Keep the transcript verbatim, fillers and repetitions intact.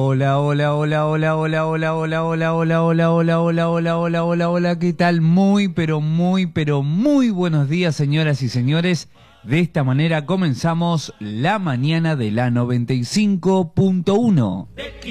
Hola, hola, hola, hola, hola, hola, hola, hola, hola, hola, hola, hola, hola, hola, hola, hola, ¿qué tal? Muy, pero muy, pero muy buenos días, señoras y señores. De esta manera comenzamos la mañana de la noventa y cinco punto uno.